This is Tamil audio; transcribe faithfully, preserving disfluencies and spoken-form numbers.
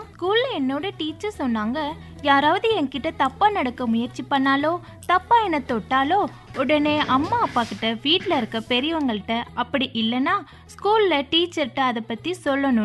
ஸ்கூல்ல என்னோட டீச்சர் சொன்னாங்க, யாராவது என்கிட்ட தப்பா நடக்க முயற்சி பண்ணாலோ தப்பா என்ன தொட்டாலோ உடனே அம்மா அப்பா கிட்ட வீட்ல இருக்க பெரியவங்கள்ட்ட அப்படி இல்லைன்னா ஸ்கூல்ல டீச்சர்கிட்ட அதை பத்தி சொல்லணும்.